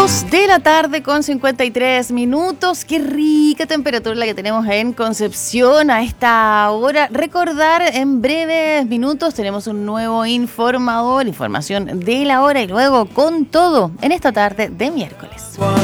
2 de la tarde con 53 minutos. Qué rica temperatura la que tenemos en Concepción a esta hora. Recordar, en breves minutos tenemos un nuevo informador, información de la hora y luego con todo en esta tarde de miércoles.